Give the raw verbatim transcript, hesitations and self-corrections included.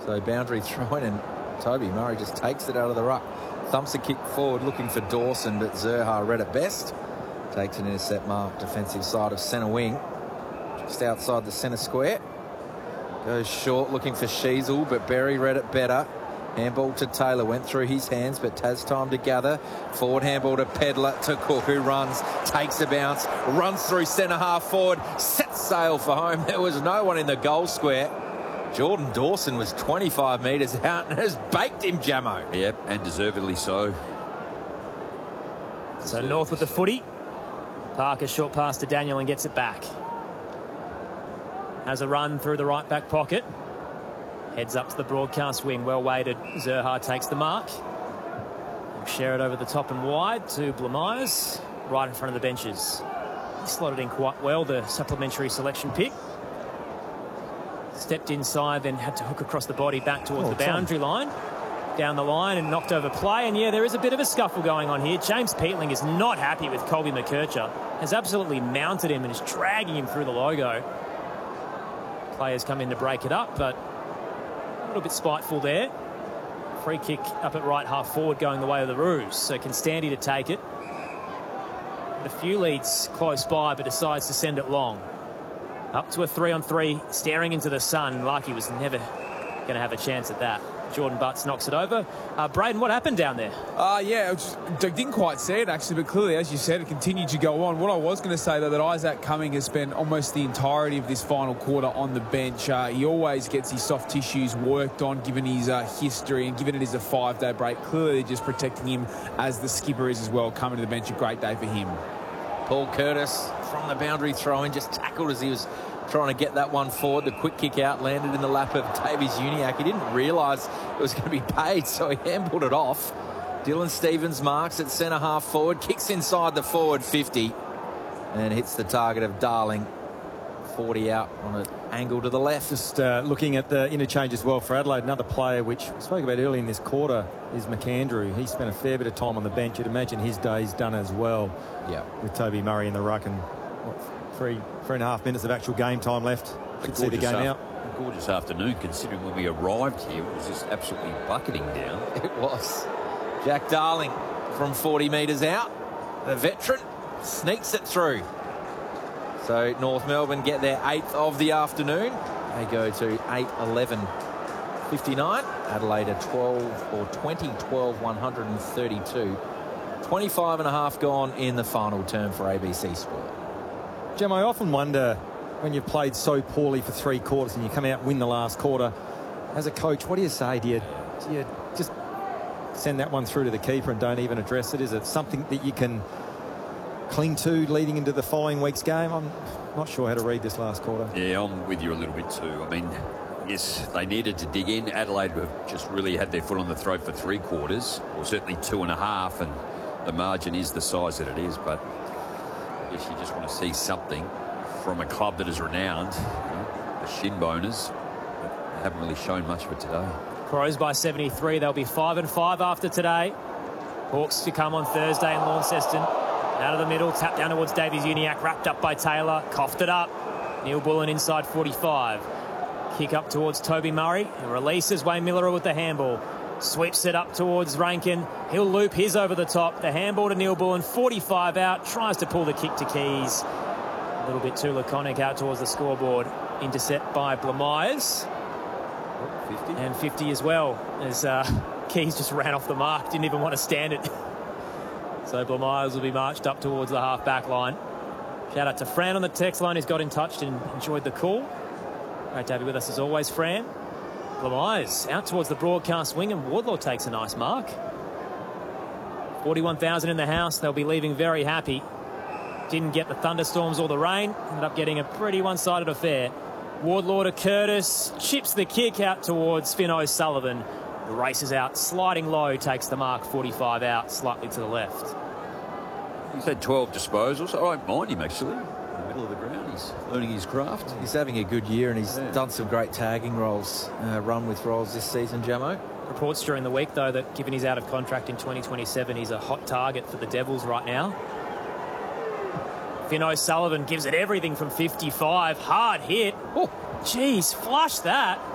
So boundary throw in, and Toby Murray just takes it out of the ruck. Thumps a kick forward looking for Dawson, but Zurhaar read it best. Takes an intercept mark, defensive side of centre wing. Just outside the centre square. Goes short looking for Sheasel, but Berry read it better. Handball to Taylor, went through his hands, but Taz time to gather. Forward handball to Pedler, to Cook, who runs, takes a bounce, runs through centre half forward, sets sail for home. There was no one in the goal square. Jordan Dawson was twenty-five metres out and has baked him, Jamo. Yep, and deservedly so. So North with the footy. Parker short pass to Daniel and gets it back. Has a run through the right back pocket. Heads up to the broadcast wing, well weighted. Zurhaar takes the mark. We'll share it over the top and wide to Blamires, right in front of the benches. He slotted in quite well, the supplementary selection pick. Stepped inside, then had to hook across the body back towards oh, the boundary line. Down the line and knocked over play. And yeah, there is a bit of a scuffle going on here. James Peatling is not happy with Colby McKercher. Has absolutely mounted him and is dragging him through the logo. Players come in to break it up, but a little bit spiteful there. Free kick up at right half forward going the way of the Roos. So Constanti to take it. A few leads close by, but decides to send it long. Up to a three on three, staring into the sun. Larky was never going to have a chance at that. Jordan Butts knocks it over. Uh, Braden, what happened down there? Uh, yeah, I, just, I didn't quite see it, actually, but clearly, as you said, it continued to go on. What I was going to say, though, that Isaac Cumming has spent almost the entirety of this final quarter on the bench. Uh, he always gets his soft tissues worked on, given his uh, history and given it is a five-day break. Clearly, just protecting him as the skipper is as well. Coming to the bench, a great day for him. Paul Curtis from the boundary throw-in, just tackled as he was trying to get that one forward. The quick kick out landed in the lap of Davies Uniacke. He didn't realise it was going to be paid, so he handballed it off. Dylan Stevens marks at centre half forward, kicks inside the forward fifty and hits the target of Darling. forty out on an angle to the left. Just uh, looking at the interchange as well for Adelaide, another player which we spoke about early in this quarter is McAndrew. He spent a fair bit of time on the bench. You'd imagine his day's done as well. Yeah, with Toby Murray in the ruck and what, three three and a half minutes of actual game time left. Could see the game out. Gorgeous afternoon, considering when we arrived here, it was just absolutely bucketing down. It was. Jack Darling from forty metres out. The veteran sneaks it through. So North Melbourne get their eighth of the afternoon. They go to eight eleven fifty-nine. Adelaide are twelve or twenty twelve one thirty-two. twenty-five and a half gone in the final term for A B C Sport. Jim, I often wonder when you've played so poorly for three quarters and you come out and win the last quarter, as a coach, what do you say? Do you, do you just send that one through to the keeper and don't even address it? Is it something that you can cling to leading into the following week's game? I'm not sure how to read this last quarter. Yeah, I'm with you a little bit too. I mean, yes, they needed to dig in. Adelaide have just really had their foot on the throat for three quarters, or certainly two and a half, and the margin is the size that it is. But I guess you just want to see something from a club that is renowned. You know, the shin boners haven't really shown much of it today. Crows by seventy-three. They'll be five and five after today. Hawks to come on Thursday in Launceston. Out of the middle, tap down towards Davies Uniacke, wrapped up by Taylor, coughed it up. Neil Bullen inside forty-five. Kick up towards Toby Murray. And releases Wayne Miller with the handball. Sweeps it up towards Rankin. He'll loop his over the top. The handball to Neil Bullen, forty-five out. Tries to pull the kick to Keys. A little bit too laconic out towards the scoreboard. Intercept by Blamires. fifty. And fifty as well, as uh, Keys just ran off the mark. Didn't even want to stand it. So Blamires will be marched up towards the half-back line. Shout out to Fran on the text line who's got in touch and enjoyed the call. Great to have you with us as always, Fran. Blamires out towards the broadcast wing, and Wardlaw takes a nice mark. forty-one thousand in the house. They'll be leaving very happy. Didn't get the thunderstorms or the rain. Ended up getting a pretty one-sided affair. Wardlaw to Curtis. Chips the kick out towards Finn O'Sullivan. Races out, sliding low, takes the mark, forty-five out, slightly to the left. He's had twelve disposals. I don't mind him, actually. In the middle of the ground, he's learning his craft. He's having a good year, and he's yeah. done some great tagging roles, uh, run with roles this season, Jamo. Reports during the week, though, that given he's out of contract in twenty twenty-seven, he's a hot target for the Devils right now. Finn O'Sullivan gives it everything from fifty-five. Hard hit. Oh, geez, flush that.